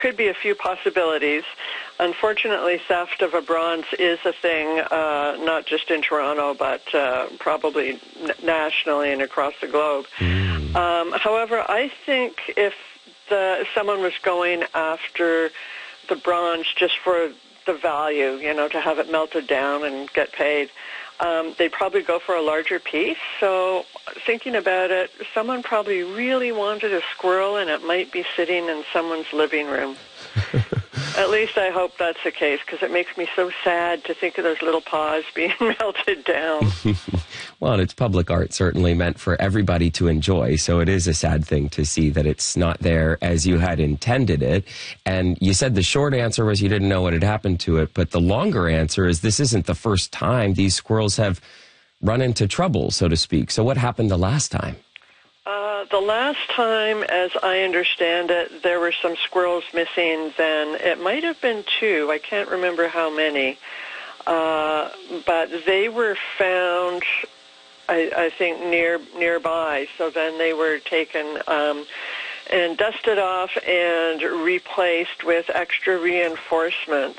could be a few possibilities. Unfortunately, theft of a bronze is a thing, not just in Toronto, but probably nationally and across the globe. However, I think if someone was going after the bronze just for the value, to have it melted down and get paid, they'd probably go for a larger piece. So thinking about it, someone probably really wanted a squirrel, and it might be sitting in someone's living room. At least I hope that's the case, because it makes me so sad to think of those little paws being melted down. Well, and it's public art, certainly meant for everybody to enjoy, so it is a sad thing to see that it's not there as you had intended it. And you said the short answer was you didn't know what had happened to it, but the longer answer is this isn't the first time these squirrels have run into trouble, so to speak. So what happened the last time? The last time, as I understand it, there were some squirrels missing then. It might have been 2. I can't remember how many. But they were found, I think, nearby. So then they were taken and dusted off and replaced with extra reinforcements.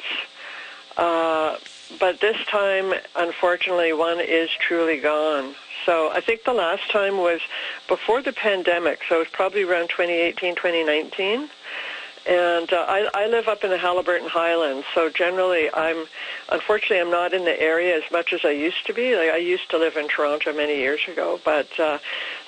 But this time, unfortunately, one is truly gone. So I think the last time was before the pandemic, so it was probably around 2018, 2019. And I live up in the Haliburton Highlands, so generally unfortunately I'm not in the area as much as I used to be. Like, I used to live in Toronto many years ago, but